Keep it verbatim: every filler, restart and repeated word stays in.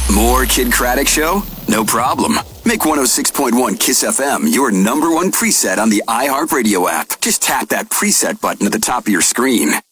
More Kid Craddock Show? No problem. Make one oh six point one KISS F M your number one preset on the iHeartRadio app. Just tap that preset button at the top of your screen.